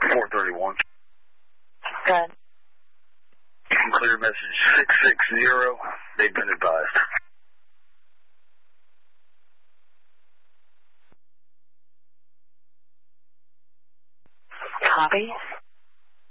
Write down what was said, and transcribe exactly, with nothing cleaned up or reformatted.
four thirty-one. Good. Clear message six six zero. They've been advised. Copy.